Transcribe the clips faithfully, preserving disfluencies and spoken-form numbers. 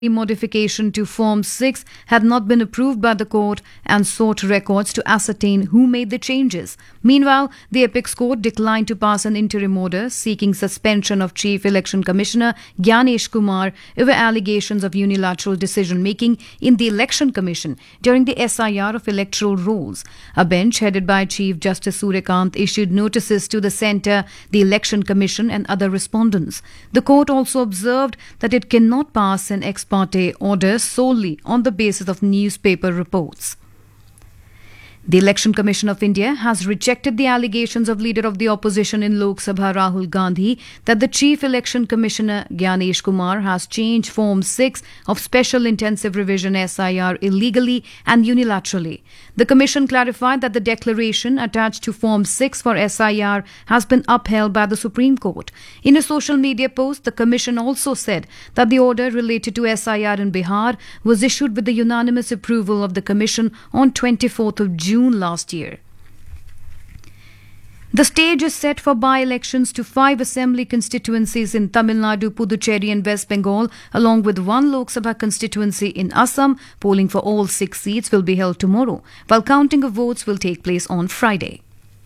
modification to Form six had not been approved by the court and sought records to ascertain who made the changes. Meanwhile, the Apex Court declined to pass an interim order seeking suspension of Chief Election Commissioner Gyanesh Kumar over allegations of unilateral decision-making in the Election Commission during the S I R of electoral rolls. A bench headed by Chief Justice Suryakant issued notices to the Centre, the Election Commission and other respondents. The court also observed that it cannot pass an ex parte order solely on the basis of newspaper reports. The Election Commission of India has rejected the allegations of Leader of the Opposition in Lok Sabha Rahul Gandhi that the Chief Election Commissioner Gyanesh Kumar has changed Form six of Special Intensive Revision S I R illegally and unilaterally. The Commission clarified that the declaration attached to Form six for S I R has been upheld by the Supreme Court. In a social media post, the Commission also said that the order related to S I R in Bihar was issued with the unanimous approval of the Commission on twenty-fourth of June last year. The stage is set for by-elections to five assembly constituencies in Tamil Nadu, Puducherry and West Bengal, along with one Lok Sabha constituency in Assam. Polling for all six seats will be held tomorrow, while counting of votes will take place on Friday.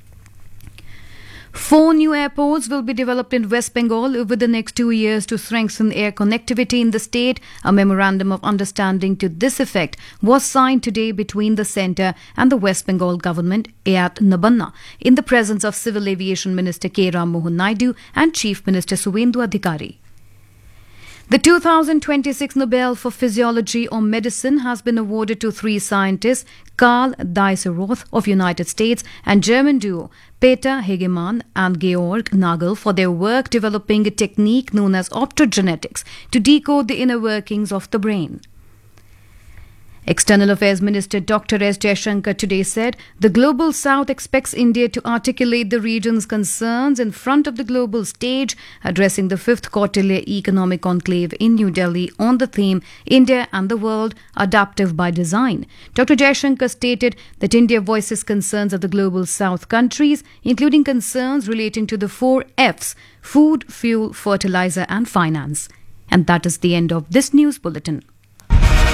Four new airports will be developed in West Bengal over the next two years to strengthen air connectivity in the state. A memorandum of understanding to this effect was signed today between the centre and the West Bengal government at Nabanna in the presence of Civil Aviation Minister K. Ram Mohan Naidu and Chief Minister Suvendu Adhikari. The two thousand twenty-six Nobel for Physiology or Medicine has been awarded to three scientists, Karl Dieseroth of United States and German duo Peter Hegemann and Georg Nagel for their work developing a technique known as optogenetics to decode the inner workings of the brain. External Affairs Minister Doctor S. Jaishankar today said the Global South expects India to articulate the region's concerns in front of the global stage, addressing the fifth Kautilya Economic Conclave in New Delhi on the theme India and the World, Adaptive by Design. Doctor Jaishankar stated that India voices concerns of the Global South countries, including concerns relating to the four F's: food, fuel, fertilizer and finance. And that is the end of this news bulletin.